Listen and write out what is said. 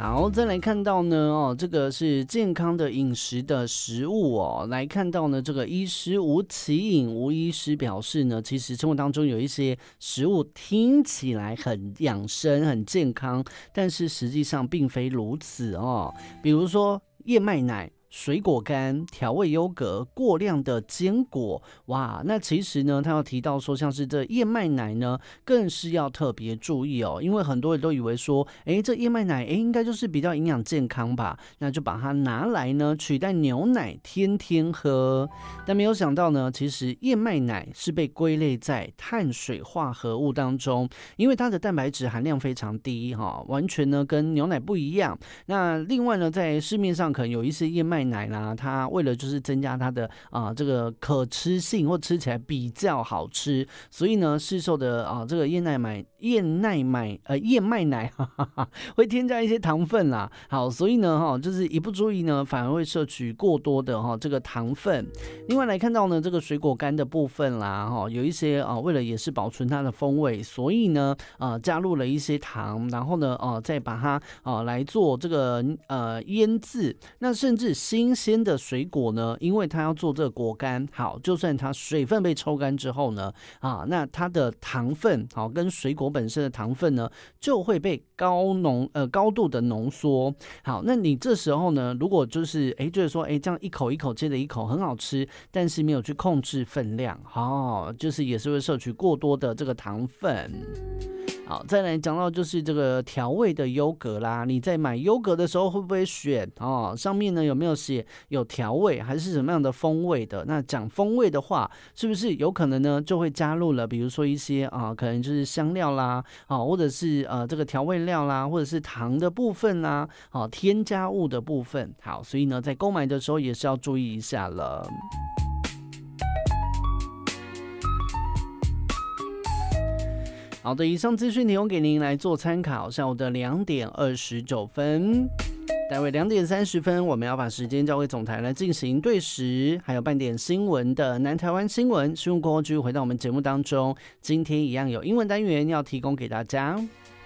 好，再来看到呢，这个是健康的饮食的食物哦。来看到呢，这个医师吴奇颖吴医师表示呢，其实生活当中有一些食物听起来很养生、很健康，但是实际上并非如此哦。比如说燕麦奶、水果干、调味优格、过量的坚果，哇，那其实呢，他要提到说，像是这燕麦奶呢，更是要特别注意哦，因为很多人都以为说，这燕麦奶，应该就是比较营养健康吧，那就把它拿来呢取代牛奶，天天喝。但没有想到呢，其实燕麦奶是被归类在碳水化合物当中，因为它的蛋白质含量非常低哈，完全呢跟牛奶不一样。那另外呢，在市面上可能有一些燕麦奶啦，它为了就是增加它的这个可吃性或吃起来比较好吃，所以呢市售的这个燕麦奶会添加一些糖分啦。好，所以呢就是一不注意呢，反而会摄取过多的这个糖分。另外来看到呢，这个水果干的部分啦，有一些为了也是保存它的风味，所以呢加入了一些糖，然后呢再把它来做这个腌制。那甚至新鲜的水果呢，因为它要做这个果干，好，就算它水分被抽干之后呢，那它的糖分跟水果本身的糖分呢，就会被高度的浓缩。好，那你这时候呢，如果就是觉得说这样一口一口接着一口很好吃，但是没有去控制分量，就是也是会摄取过多的这个糖分。好，再来讲到就是这个调味的优格啦，你在买优格的时候会不会选上面呢有没有写有调味还是什么样的风味的？那讲风味的话，是不是有可能呢就会加入了比如说一些可能就是香料啦或者是这个调味料啦，或者是糖的部分啦添加物的部分。好，所以呢在购买的时候也是要注意一下了。好的，以上资讯提供给您来做参考。下午的2点29分，待会2点30分，我们要把时间交给总台来进行对时，还有半点新闻的南台湾新闻。新闻过后继续回到我们节目当中，今天一样有英文单元要提供给大家。